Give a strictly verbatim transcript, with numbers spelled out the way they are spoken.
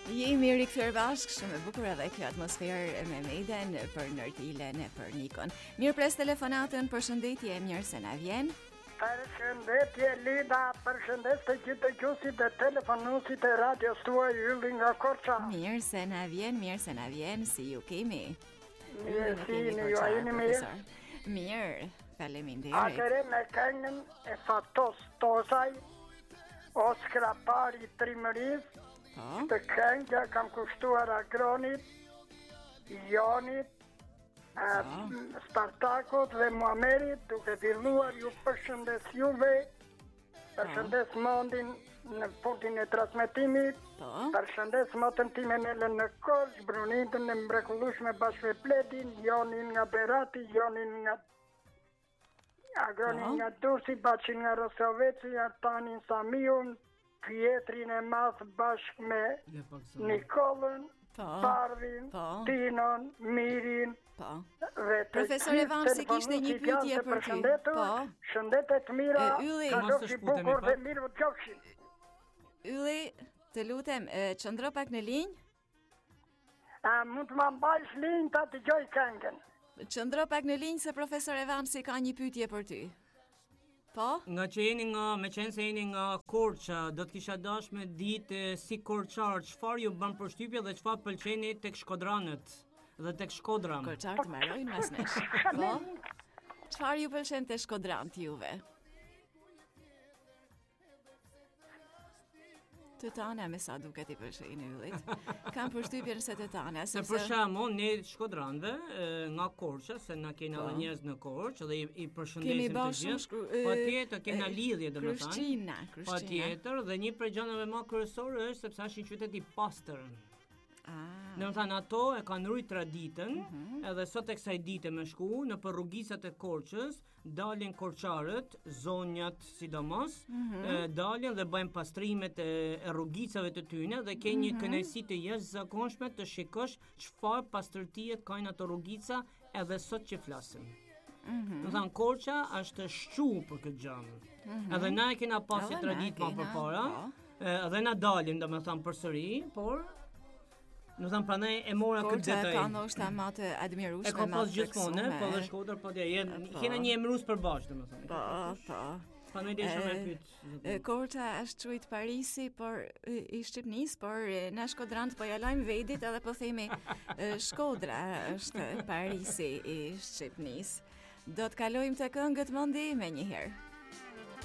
Jemi rikthyer bashkë, shumë e bukur edhe kjo atmosferë me Meden për Nërtilen e për Nikon. Mirë pres telefonatën, përshëndetje, mirë se na vjen. Përshëndetje Lida, përshëndes të gjithë të gjusit dhe telefonusit e radios tuaj Ylli nga Korça. Mirë se na vjen, mirë se na vjen, si ju kemi? Mirë, si ju, ju a jeni mirë? Mirë, faleminderit. Atëre me këngën e Fatos Tosaj, o skrapari trimëris, të këngja kam kushtuar Agronit, Jonit, Spartakut dhe Muamerit, duke filluar ju përshëndes juve, përshëndes mondin në puntin e transmetimit, përshëndes motën time Nelen në Korç, Brunitën e mrekullueshme bashkë me Pledin, Jonin nga Berati, Jonin nga Agronin nga Durrësi, Baçin nga Rosoveci, Artanin Samiun, Pietrin e Madh bashkë me Nikolën, Parvin, Tinon, Mirin. Profesor Evansi kishte një pyetje për ty. Po. Shëndetet të mira, kalofshi bukur dhe mirë të qofshin. Ylli, të lutem, qëndro pak në linjë? A mund të më mbajsh linjë ta dëgjoj këngën? Qëndro pak në linjë se profesor Evansi ka një pyetje për ty. Po? Nga që jeni nga, me qenë se jeni nga Korça, do të kisha dash me ditë si korçar, çfarë ju bën përshtypje dhe çfarë pëlqeni tek Shkodranët dhe tek Shkodra. Korçarët mbarojnë mas nesh. Po? Çfarë ju pëlqen te Shkodranët juve? Të tana me sa duket i pëlqejnë Yllit. Kam përshtypjen se të tana, sepse për shembull ne Shkodranëve nga Korça, se na kena edhe njerëz në Korçë dhe i, i përshëndesim të gjithë. Patjetër kena lidhje domethënë. Krishtina, Krishtina. Patjetër dhe një prej gjërave më kryesore është sepse është një qytet i pastër. Domethënë ato e kanë ruajtur traditën, mm-hmm. edhe sot e kësaj dite me shku në për rrugicat e Korçës, dalin korçarët, zonjat sidomos, mm-hmm. e, dalin dhe bëjnë pastrimet e, e rrugicave të tyre dhe ke një mm-hmm. kënaqësi të jashtëzakonshme të shikosh çfarë pastërtie kanë ato rrugica edhe sot që flasim. Mm-hmm. Do thënë Korça është shqu për këtë gjë. Mm-hmm. Edhe na e kena pasur traditë më përpara, edhe na dalim domethënë përsëri, por Në thëmë prandaj e mora këtë detaj. Korça ka ndoshta më të admirueshme. E ka pas gjithmonë, po dhe Shkodër po dhe kena një emërues përbashkë domethënë. Po, po. Prandaj desha me pyet. Korça është quajt Parisi, por i Shqipënisë, por na Shkodranët po ja lajm vedit edhe po themi Shkodra është Parisi i Shqipënisë. Do të kalojmë te këngët mendi më një herë.